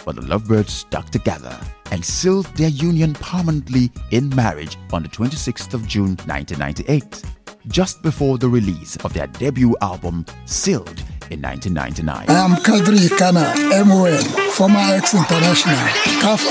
but the lovebirds stuck together and sealed their union permanently in marriage on the 26th of June 1998, just before the release of their debut album, Sealed, in 1999. I am Kadri Kana, MON, former ex-international, CAF